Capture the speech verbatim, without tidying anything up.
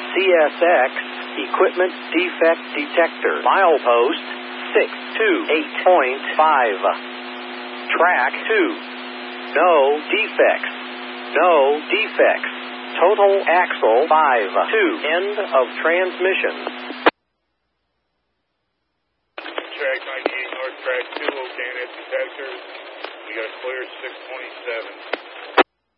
C S X Equipment Defect Detector. Milepost six two eight point five. Track two. No defects. No defects. Total axle five two. End of transmission. Track ninety-eight North, track two, O'Dana detector. We got a clear six twenty-seven.